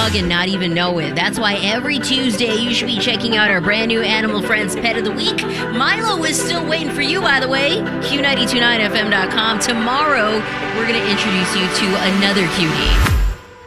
dog and not even know it. That's why every Tuesday you should be checking out our brand new Animal Friends Pet of the Week. Milo is still waiting for you, by the way. Q929fm.com. Tomorrow, we're going to introduce you to another cutie.